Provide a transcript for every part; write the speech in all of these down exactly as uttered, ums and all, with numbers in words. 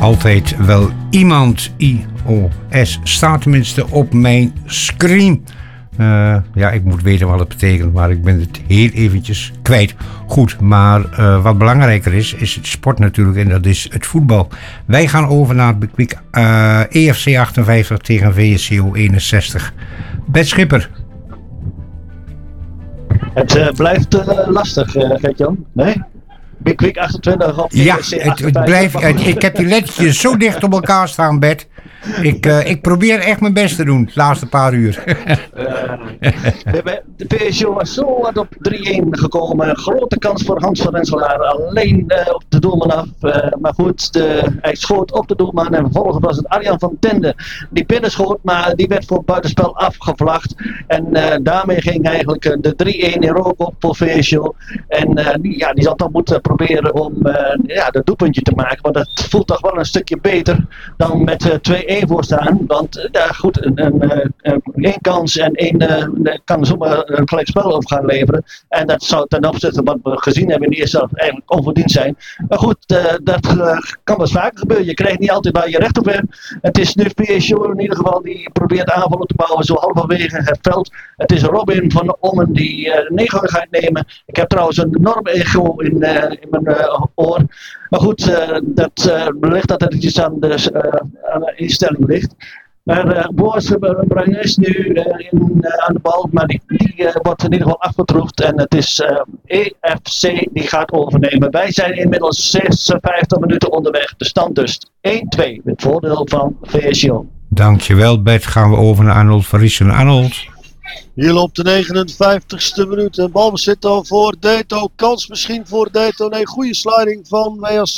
altijd wel iemand. I O S staat tenminste op mijn screen. Uh, ja, ik moet weten wat het betekent, maar ik ben het heel eventjes kwijt. Goed, maar uh, wat belangrijker is, is het sport natuurlijk en dat is het voetbal. Wij gaan over naar het Bekwik uh, E F C achtenvijftig tegen V S C O eenenzestig. Bert Schipper. Het uh, blijft uh, lastig, uh, Gert-Jan. Nee? Bekwik achtentwintig op ja, het, het blijft, het, ik heb die lettertjes zo dicht op elkaar staan, Bert. Ik, uh, ik probeer echt mijn best te doen, de laatste paar uur. uh, de P S O was zo wat op drie-een gekomen. Een grote kans voor Hans van Renselaar. Alleen uh, op de doelman af. Uh, maar goed, de, hij schoot op de doelman. En vervolgens was het Arjan van Tende die binnenschoot. Maar die werd voor buitenspel afgevlacht. En uh, daarmee ging eigenlijk uh, de drie-een in rook op voor V S O. En uh, die, ja, die zal toch moeten proberen om uh, ja, dat doelpuntje te maken. Want dat voelt toch wel een stukje beter dan met uh, twee-een voor staan. Want uh, ja, goed, een, een, een, één kans en één uh, kan zomaar een gelijk spel op gaan leveren. En dat zou ten opzichte van wat we gezien hebben in de eerste helft eigenlijk onverdiend zijn. Maar goed, uh, dat uh, kan wel vaker gebeuren. Je krijgt niet altijd waar je recht op hebt. Het is nu P S O in ieder geval die probeert aanvallen te bouwen zo halverwege het veld. Het is Robin van Ommen die uh, de negen gaat nemen. Ik heb trouwens een enorm echo in, uh, in mijn uh, oor. Maar goed, uh, dat uh, ligt dat het iets aan de, uh, aan de instelling ligt. Maar uh, Boris Bruin is nu uh, in, uh, aan de bal, maar die, die uh, wordt in ieder geval afgetroefd. En het is uh, E F C die gaat overnemen. Wij zijn inmiddels zesenvijftig minuten onderweg. De stand dus één-twee, met voordeel van V S O. Dankjewel Bert, gaan we over naar Arnold van Riesen. Arnold. Hier loopt de negenenvijftigste minuut. En balbezit dan voor Deto. Kans misschien voor Deto. Nee, goede sliding van W A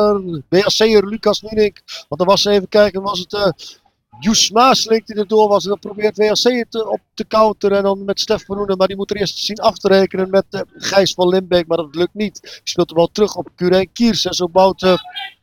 C'er Lucas Munich. Want dan was even kijken, was het uh, Joes Maaslink die er door was. En dan probeert W A C het op te counteren. En dan met Stef van Oenen. Maar die moet er eerst zien af te rekenen met uh, Gijs van Limbeek. Maar dat lukt niet. Die speelt de bal terug op Curijn Kiers. En zo bouwt uh,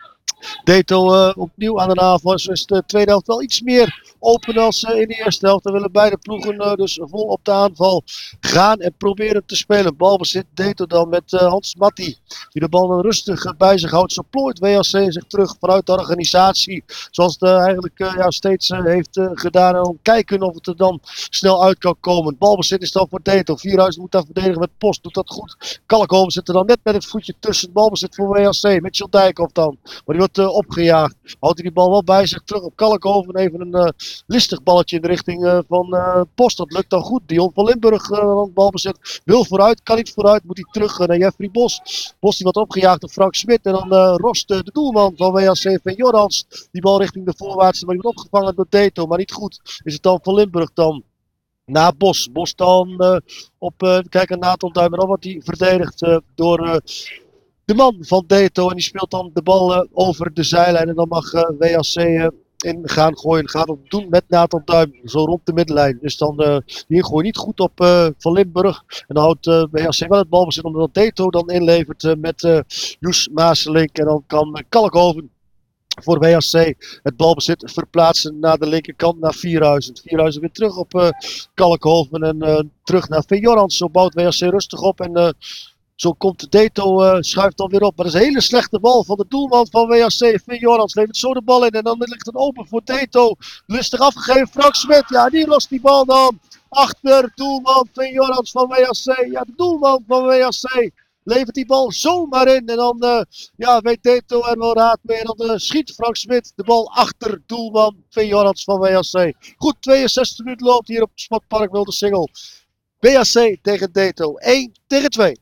Deto uh, opnieuw aan de aanval. Zo is de tweede helft wel iets meer open als uh, in de eerste helft. Dan willen beide ploegen uh, dus vol op de aanval gaan en proberen te spelen. Balbezit Deto dan met uh, Hans Matti. Die de bal dan rustig uh, bij zich houdt. Zo plooit W A C zich terug vanuit de organisatie. Zoals het uh, eigenlijk uh, ja, steeds uh, heeft uh, gedaan. En dan kijken of het er dan snel uit kan komen. Balbezit is dan voor Deto. Vierhuizen moet daar verdedigen met Post. Doet dat goed. Kalkhoven zit er dan net met het voetje tussen. Balbezit voor W A C. Met John Dijkhoff dan. Maar die wordt uh, opgejaagd. Houdt hij die bal wel bij zich terug op Kalkhoven. Even een uh, listig balletje in de richting uh, van uh, Post. Dat lukt dan goed. Dion van Limburg uh, balbezit. Wil vooruit. Kan niet vooruit. Moet hij terug uh, naar Jeffrey Bos. Bos die wordt opgejaagd door Frank Smit. En dan uh, Rost uh, de doelman van W A C van Jorans. Die bal richting de voorwaartse. Maar die wordt opgevangen door Deto. Maar niet goed. Is het dan van Limburg dan. Na Bos. Bos dan uh, op. Uh, kijk naar Nathan Duimer. Dan wordt hij verdedigd uh, door. Uh, De man van Deto en die speelt dan de bal uh, over de zijlijn en dan mag uh, W A C uh, in gaan gooien. Gaat het doen met Nathan Duim, zo rond de middenlijn. Dus dan uh, die ingooi niet goed op uh, Van Limburg. En dan houdt uh, W A C wel het balbezit omdat Deto dan inlevert uh, met uh, Joes Maaselink. En dan kan uh, Kalkhoven voor W A C het balbezit verplaatsen naar de linkerkant naar Vierhuizen. Vierhuizen weer terug op uh, Kalkhoven en uh, terug naar Van Jorans. Zo bouwt W A C rustig op en... Uh, Zo komt Deto, uh, schuift dan weer op. Maar dat is een hele slechte bal van de doelman van W A C. Finn Jorans levert zo de bal in. En dan ligt het open voor Deto. Lustig afgegeven. Frank Smit. Ja, die lost die bal dan. Achter doelman Finn Jorans van W A C. Ja, de doelman van W A C levert die bal zomaar in. En dan uh, ja, weet Deto er wel raad mee. En dan uh, schiet Frank Smit de bal achter doelman Finn Jorans van W A C. Goed, tweeënzestig minuten loopt hier op het Sportpark Wildersingel. W A C tegen Deto. één tegen twee.